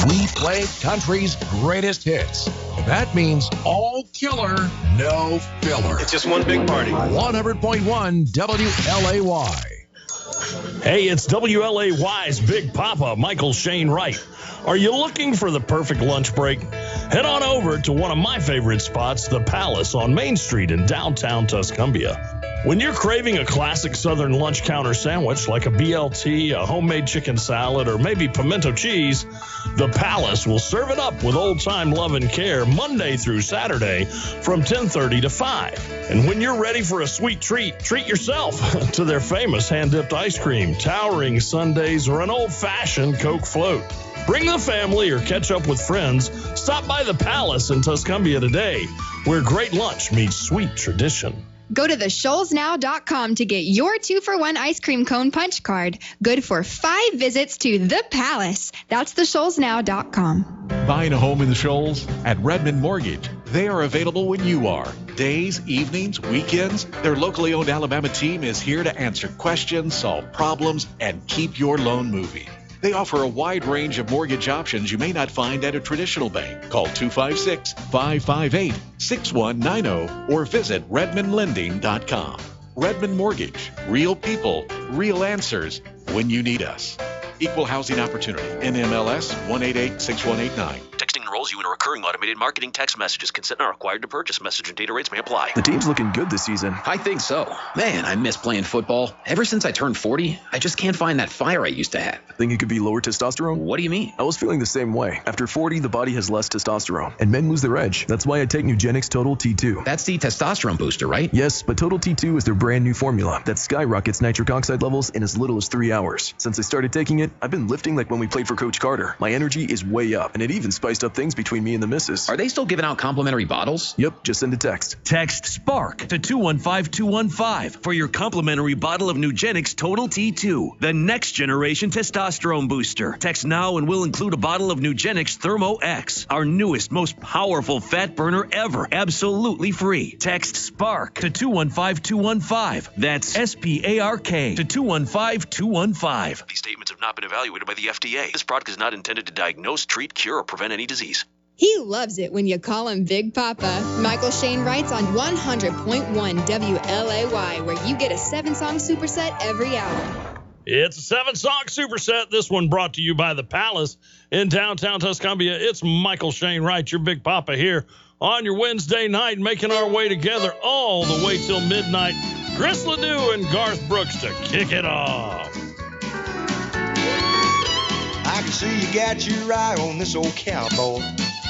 We play country's greatest hits. That means all killer, no filler. It's just one big party. 100.1 WLAY. Hey, it's WLAY's Big Papa, Michael Shane Wright. Are you looking for the perfect lunch break? Head on over to one of my favorite spots, The Palace on Main Street in downtown Tuscumbia. When you're craving a classic Southern lunch counter sandwich like a BLT, a homemade chicken salad, or maybe pimento cheese, The Palace will serve it up with old-time love and care Monday through Saturday from 10:30 to 5. And when you're ready for a sweet treat, treat yourself to their famous hand-dipped ice cream, towering sundaes, or an old-fashioned Coke float. Bring the family or catch up with friends. Stop by The Palace in Tuscumbia today, where great lunch meets sweet tradition. Go to theshoalsnow.com to get your 2-for-1 ice cream cone punch card. Good for 5 visits to The Palace. That's theshoalsnow.com. Buying a home in the Shoals? At Redmond Mortgage, they are available when you are. Days, evenings, weekends, their locally owned Alabama team is here to answer questions, solve problems, and keep your loan moving. They offer a wide range of mortgage options you may not find at a traditional bank. Call 256-558-6190 or visit redmondlending.com. Redmond Mortgage. Real people, real answers when you need us. Equal housing opportunity. NMLS 1886189. Texting enrolls you in a recurring automated marketing text messages. Consent not required to purchase. Message and data rates may apply. The team's looking good this season. I think so. Man, I miss playing football. Ever since I turned 40, I just can't find that fire I used to have. Think it could be lower testosterone? What do you mean? I was feeling the same way. After 40, the body has less testosterone, and men lose their edge. That's why I take Nugenix Total T2. That's the testosterone booster, right? Yes, but Total T2 is their brand new formula that skyrockets nitric oxide levels in as little as 3 hours. Since I started taking it, I've been lifting like when we played for Coach Carter. My energy is way up, and it even spiced up things between me and the missus. Are they still giving out complimentary bottles? Yep, just send a text. Text SPARK to 215-215 for your complimentary bottle of Nugenix Total T2, the next generation testosterone booster. Text now and we'll include a bottle of Nugenix Thermo X, our newest, most powerful fat burner ever, absolutely free. Text SPARK to 215-215. That's SPARK to 215-215. These statements have not been evaluated by the FDA. This product is not intended to diagnose, treat, cure, or prevent any disease. He loves it when you call him Big Papa. Michael Shane writes on 100.1 WLAY, where you get a 7-song superset every hour. It's a 7-song superset. This one brought to you by The Palace in downtown Tuscumbia. It's Michael Shane Wright, your Big Papa here on your Wednesday night, making our way together all the way till midnight. Chris Ledoux and Garth Brooks to kick it off. I can see you got your eye on this old cowboy.